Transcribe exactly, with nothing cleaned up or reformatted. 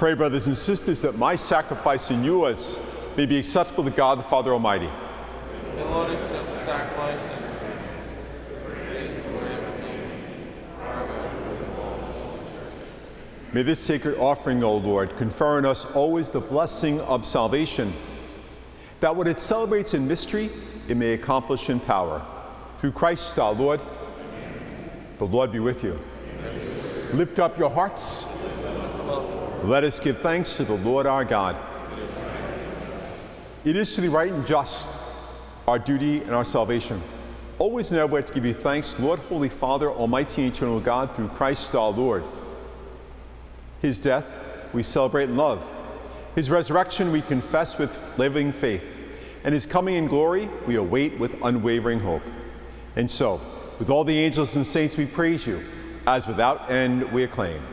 pray, brothers and sisters, that my sacrifice and yours may be acceptable to God the Father Almighty. May the Lord accept the sacrifice and praise and glory of his name, forever and ever. May this sacred offering, O Lord, confer on us always the blessing of salvation, that what it celebrates in mystery, it may accomplish in power. Through Christ our Lord. Amen. The Lord be with you. Amen. Lift up your hearts. Let us give thanks to the Lord our God. It is to the right and just, our duty and our salvation, always and everywhere to give you thanks, Lord, Holy Father, Almighty and eternal God, through Christ our Lord. His death we celebrate in love. His resurrection we confess with living faith. And his coming in glory we await with unwavering hope. And so, with all the angels and saints we praise you, as without end we acclaim.